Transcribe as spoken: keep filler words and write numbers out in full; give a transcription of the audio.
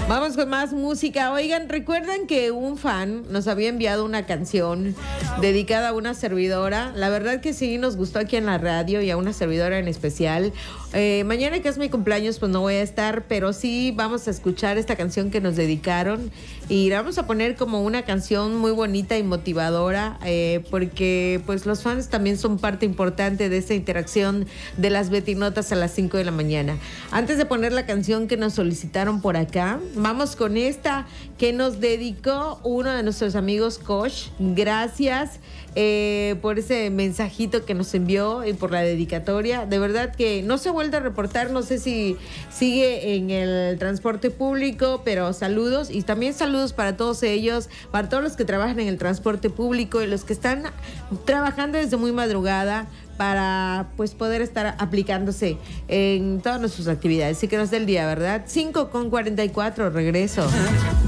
Vamos con más música. Oigan, recuerdan que un fan nos había enviado una canción dedicada a una servidora. La verdad que sí, nos gustó aquí en la radio y a una servidora en especial. Eh, mañana que es mi cumpleaños, pues no voy a estar, pero sí vamos a escuchar esta canción que nos dedicaron y la vamos a poner como una canción muy bonita y motivadora, eh, porque pues los fans también son parte importante de esta interacción de las Betinotas a las cinco de la mañana. Antes de poner la canción que nos solicitaron por acá, vamos con esta que nos dedicó uno de nuestros amigos, Kosh. Gracias eh, por ese mensajito que nos envió y por la dedicatoria. De verdad que no se vuelve a reportar, no sé si sigue en el transporte público, pero saludos y también saludos para todos ellos, para todos los que trabajan en el transporte público y los que están trabajando desde muy madrugada para pues poder estar aplicándose en todas nuestras actividades. Así que nos dé el día, ¿verdad? cinco con cuarenta y cuatro, regreso.